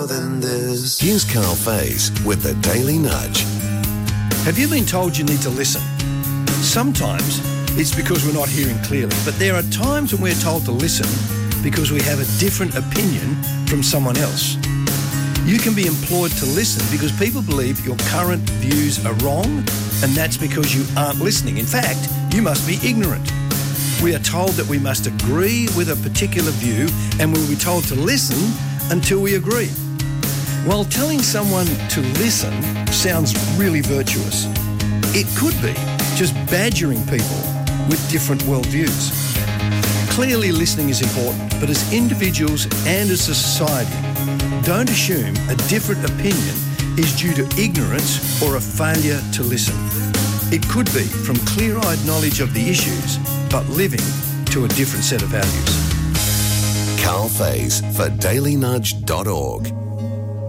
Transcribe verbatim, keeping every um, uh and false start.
Here's Carl Faze with the Daily Nudge. Have you been told you need to listen? Sometimes it's because we're not hearing clearly, but there are times when we're told to listen because we have a different opinion from someone else. You can be employed to listen because people believe your current views are wrong, and that's because you aren't listening. In fact, you must be ignorant. We are told that we must agree with a particular view, and we'll be told to listen until we agree. While telling someone to listen sounds really virtuous, it could be just badgering people with different worldviews. Clearly listening is important, but as individuals and as a society, don't assume a different opinion is due to ignorance or a failure to listen. It could be from clear-eyed knowledge of the issues, but living to a different set of values. Carl Faze for daily nudge dot org.